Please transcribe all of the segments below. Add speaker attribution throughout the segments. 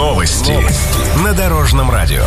Speaker 1: Новости на Дорожном радио.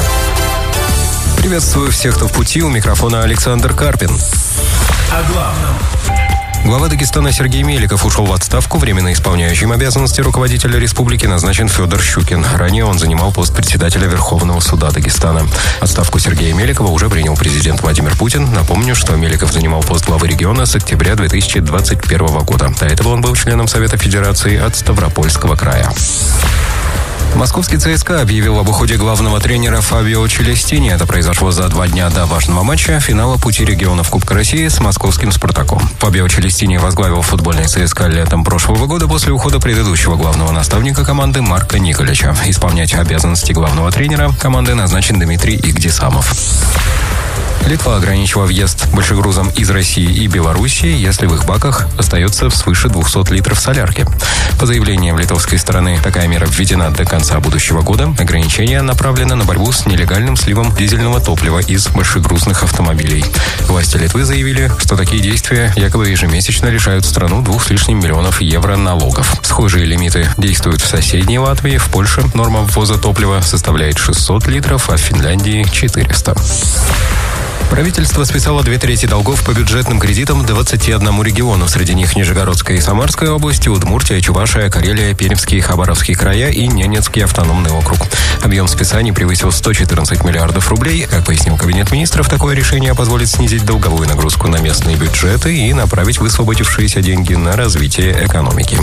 Speaker 2: Приветствую всех, кто в пути. У микрофона Александр Карпин.
Speaker 1: О главном.
Speaker 2: Глава Дагестана Сергей Меликов ушел в отставку. Временно исполняющим обязанности руководителя республики назначен Федор Щукин. Ранее он занимал пост председателя Верховного суда Дагестана. Отставку Сергея Меликова уже принял президент Владимир Путин. Напомню, что Меликов занимал пост главы региона с октября 2021 года. До этого он был членом Совета Федерации от Ставропольского края. Московский ЦСКА объявил об уходе главного тренера Фабио Челестини. Это произошло за 2 дня до важного матча финала пути регионов Кубка России с московским «Спартаком». Фабио Челестини возглавил футбольный ЦСКА летом прошлого года после ухода предыдущего главного наставника команды Марка Николича. Исполнять обязанности главного тренера команды назначен Дмитрий Игдисамов. Литва ограничила въезд большегрузам из России и Белоруссии, если в их баках остается свыше 200 литров солярки. По заявлениям литовской стороны, такая мера введена до конца будущего года. Ограничение направлено на борьбу с нелегальным сливом дизельного топлива из большегрузных автомобилей. Власти Литвы заявили, что такие действия якобы ежемесячно лишают страну 2 с лишним миллионов евро налогов. Схожие лимиты действуют в соседней Латвии. В Польше норма ввоза топлива составляет 600 литров, а в Финляндии 400. Правительство списало 2/3 долгов по бюджетным кредитам 21 региону. Среди них Нижегородская и Самарская области, Удмуртия, Чувашия, Карелия, Пермский и Хабаровский края и Ненецкий автономный округ. Объем списаний превысил 114 миллиардов рублей. Как пояснил Кабинет министров, такое решение позволит снизить долговую нагрузку на местные бюджеты и направить высвободившиеся деньги на развитие экономики.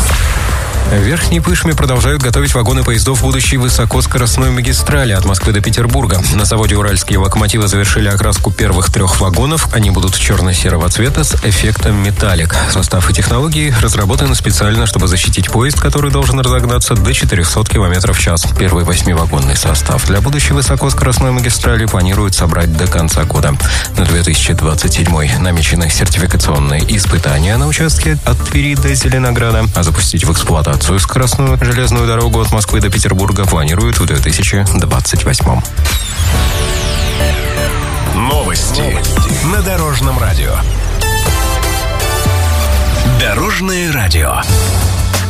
Speaker 2: В Верхней Пышме продолжают готовить вагоны поездов будущей высокоскоростной магистрали от Москвы до Петербурга. На заводе «Уральские локомотивы» завершили окраску первых 3 вагонов. Они будут черно-серого цвета с эффектом металлик. Состав и технологии разработаны специально, чтобы защитить поезд, который должен разогнаться до 400 км в час. Первый 8-вагонный состав для будущей высокоскоростной магистрали планируют собрать до конца года. На 2027 намечены сертификационные испытания на участке от Твери до Зеленограда, а запустить в эксплуатацию скоростную железную дорогу от Москвы до Петербурга планируют в 2028.
Speaker 1: Новости на Дорожном радио. Дорожное радио.